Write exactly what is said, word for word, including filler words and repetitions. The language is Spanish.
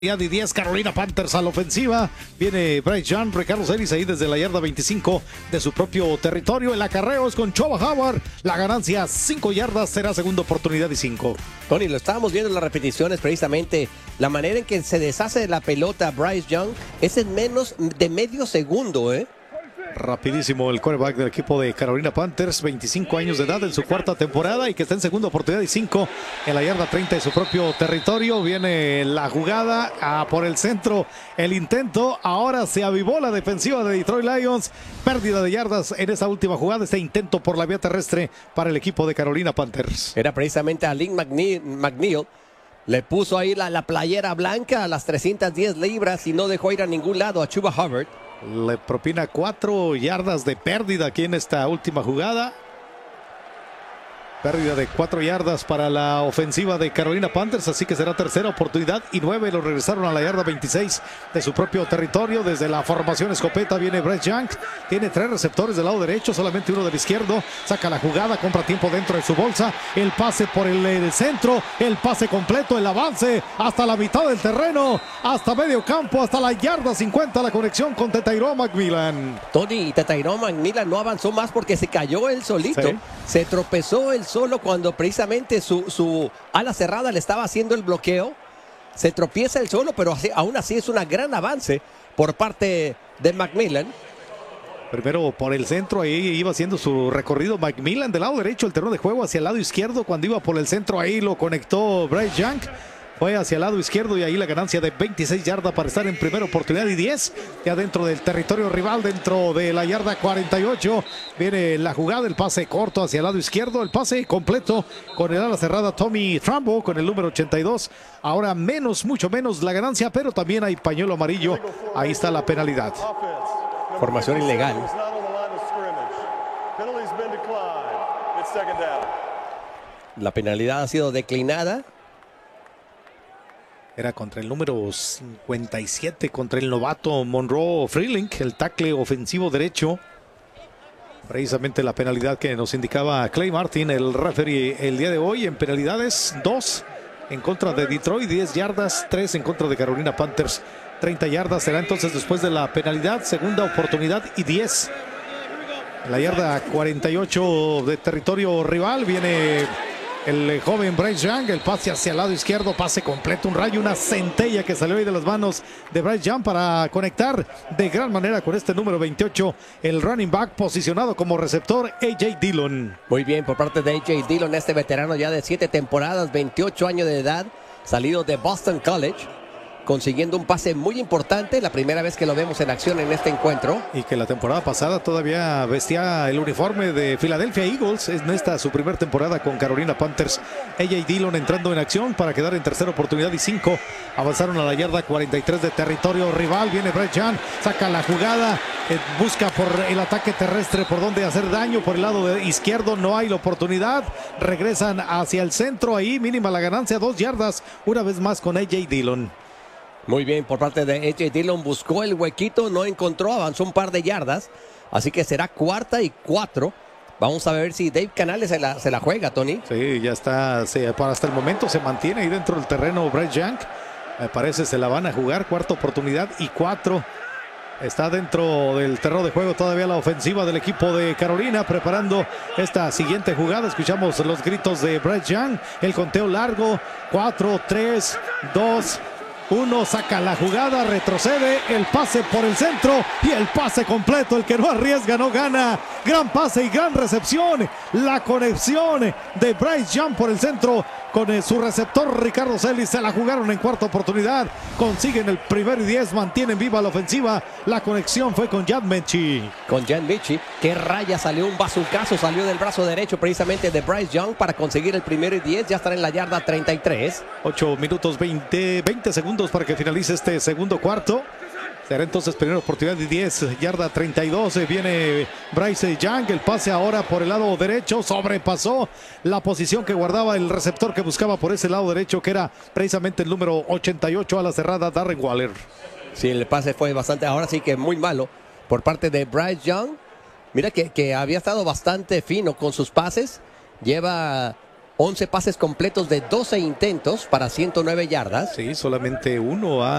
Ya de diez, Carolina Panthers a la ofensiva. Viene Bryce Young, Ricardo Celis ahí desde la yarda veinticinco de su propio territorio. El acarreo es con Chuba Hubbard. La ganancia cinco yardas, será segunda oportunidad y cinco. Tony, lo estábamos viendo en las repeticiones precisamente. La manera en que se deshace de la pelota Bryce Young es en menos de medio segundo, ¿eh? Rapidísimo el quarterback del equipo de Carolina Panthers, veinticinco años de edad en su cuarta temporada y que está en segunda oportunidad y cinco en la yarda treinta de su propio territorio. Viene la jugada ah, por el centro, el intento. Ahora se avivó la defensiva de Detroit Lions. Pérdida de yardas en esa última jugada, este intento por la vía terrestre para el equipo de Carolina Panthers. Era precisamente a Lynn McNeil, McNeil. Le puso ahí la, la playera blanca a las trescientas diez libras y no dejó ir a ningún lado a Chuba Hubbard. Le propina cuatro yardas de pérdida aquí en esta última jugada. Pérdida de cuatro yardas para la ofensiva de Carolina Panthers, así que será tercera oportunidad y nueve. Lo regresaron a la yarda veintiséis de su propio territorio. Desde la formación escopeta viene Bryce Young. Tiene tres receptores del lado derecho, solamente uno del izquierdo. Saca la jugada, compra tiempo dentro de su bolsa. El pase por el, el centro, el pase completo, el avance hasta la mitad del terreno, hasta medio campo, hasta la yarda cincuenta. La conexión con Tetairoa McMillan. Tony, y Tetairoa McMillan no avanzó más porque se cayó él solito. Sí. Se tropezó él solo cuando precisamente su, su ala cerrada le estaba haciendo el bloqueo. Se tropieza él solo, pero así, aún así es un gran avance por parte de McMillan. Primero por el centro, ahí iba haciendo su recorrido McMillan del lado derecho, el terreno de juego hacia el lado izquierdo. Cuando iba por el centro, ahí lo conectó Bryce Young. Fue hacia el lado izquierdo y ahí la ganancia de veintiséis yardas para estar en primera oportunidad y diez. Ya dentro del territorio rival, dentro de la yarda cuarenta y ocho. Viene la jugada, el pase corto hacia el lado izquierdo. El pase completo con el ala cerrada Tommy Trumbo con el número ochenta y dos. Ahora menos, mucho menos la ganancia, pero también hay pañuelo amarillo. Ahí está la penalidad. Formación ilegal. La penalidad ha sido declinada. Era contra el número cincuenta y siete, contra el novato Monroe Freeling, el tackle ofensivo derecho. Precisamente la penalidad que nos indicaba Clay Martin, el referee, el día de hoy. En penalidades, dos en contra de Detroit, diez yardas, tres en contra de Carolina Panthers, treinta yardas. Será entonces después de la penalidad, segunda oportunidad y diez. La yarda cuarenta y ocho de territorio rival viene el joven Bryce Young, el pase hacia el lado izquierdo, pase completo, un rayo, una centella que salió ahí de las manos de Bryce Young para conectar de gran manera con este número veintiocho, el running back posicionado como receptor A J Dillon. Muy bien por parte de A J Dillon, este veterano ya de siete temporadas, veintiocho años de edad, salido de Boston College, consiguiendo un pase muy importante, la primera vez que lo vemos en acción en este encuentro. Y que la temporada pasada todavía vestía el uniforme de Philadelphia Eagles. Es esta su primera temporada con Carolina Panthers. A J Dillon entrando en acción para quedar en tercera oportunidad y cinco. Avanzaron a la yarda cuarenta y tres de territorio rival. Viene Bryce Young, saca la jugada, eh, busca por el ataque terrestre por donde hacer daño. Por el lado de izquierdo no hay la oportunidad. Regresan hacia el centro, ahí mínima la ganancia, dos yardas. Una vez más con A J Dillon. Muy bien, por parte de A J Dillon, buscó el huequito, no encontró, avanzó un par de yardas, así que será cuarta y cuatro. Vamos a ver si Dave Canales se la, se la juega, Tony. Sí, ya está, sí, hasta el momento se mantiene ahí dentro del terreno Bryce Young. Me parece se la van a jugar, cuarta oportunidad y cuatro. Está dentro del terreno de juego todavía la ofensiva del equipo de Carolina, preparando esta siguiente jugada. Escuchamos los gritos de Bryce Young, el conteo largo, cuatro, tres, dos... uno, saca la jugada, retrocede, el pase por el centro y el pase completo. El que no arriesga no gana. Gran pase y gran recepción. La conexión de Bryce Young por el centro con eh, su receptor Ricardo Celis. Se la jugaron en cuarta oportunidad. Consiguen el primer y diez, mantienen viva la ofensiva. La conexión fue con Jan Metchie. Con Jan Metchie, que raya, salió un bazucazo, salió del brazo derecho precisamente de Bryce Young para conseguir el primero y diez. Ya estará en la yarda treinta y tres. ocho minutos veinte, veinte segundos para que finalice este segundo cuarto. Será entonces primera oportunidad de diez, yarda treinta y dos. Viene Bryce Young, el pase ahora por el lado derecho, sobrepasó la posición que guardaba el receptor que buscaba por ese lado derecho, que era precisamente el número ochenta y ocho a la cerrada, Darren Waller. Sí, el pase fue bastante, ahora sí que muy malo por parte de Bryce Young. Mira que, que había estado bastante fino con sus pases, lleva once pases completos de doce intentos para ciento nueve yardas. Sí, solamente uno ha